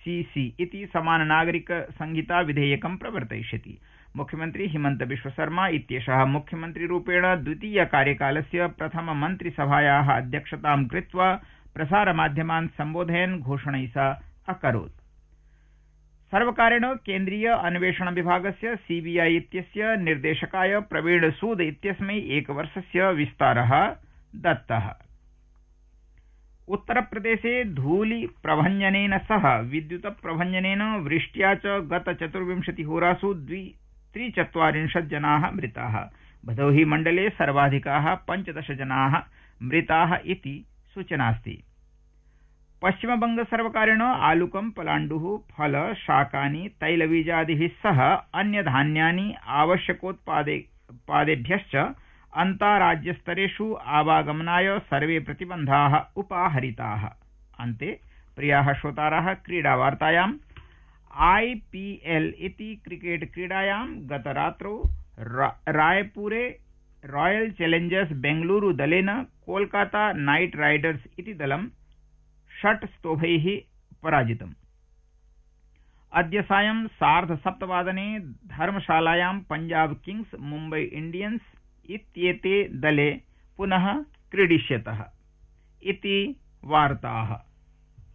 CC इति समान नागरिक संहिता विधेयकं प्रवर्तयिष्यति। मुख्यमंत्री हिमंत बिश्व शर्मा इत्येषः मुख्यमंत्रीरूपेण द्वितीय कार्यकालस्य प्रथम मन्त्रिसभायाः अध्यक्षतां कृत्वा प्रसारमाध्यमान् सम्बोधयन् घोषणैः अकरोत्। सर्वकारेण केन्द्रीय अन्वेषण विभागस्य सीबीआई इत्यस्य निर्देशकाय प्रवीण सूद इत्यस्मै एकवर्षस्य विस्तारः दत्तः। उत्तरप्रदेशे धूलिप्रभञ्जनेन सह विद्युतप्रभञ्जनेन वृष्ट्या च गत 24 होरासु 43 जनाः मृताः। भदोही मण्डले सर्वाधिकाः 15 जनाः मृताः इति सूचनास्ति। पश्चिमबंग सर्वकारेण आलुकं, पलाण्डुः, फल, शाकानि, तैलबीजादिभिः सह अन्यधान्यानि आवश्यकोत्पादेभ्यश्च अन्ताराज्यस्तरेषु आवागमनाय सर्वे प्रतिबन्धाः उपाहरिताः। अन्ते प्रियाः श्रोताराः क्रीडावार्तायाम् आईपीएल इति क्रिकेट क्रीडायां गतरात्रौ रायपुरे रॉयल चैलेंजर्स बेंगलुरु दलेन कोलकाता नाइट राइडर्स इति दलं 6 स्तोभैः पराजितम्। अद्य सायं 7:30 धर्मशालायां पंजाब किंग्स मुम्बई इंडियंस इत्येते दले पुनः क्रीडिष्यतः इति वार्ताः।